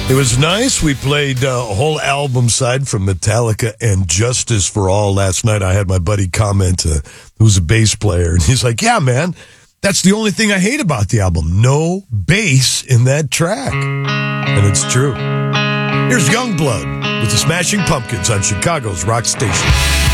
It was nice. We played a whole album side from Metallica and Justice for All last night. I had my buddy comment, who's a bass player, and he's like, yeah, man, that's the only thing I hate about the album. No bass in that track. And it's true. Here's Youngblood with the Smashing Pumpkins on Chicago's Rock Station.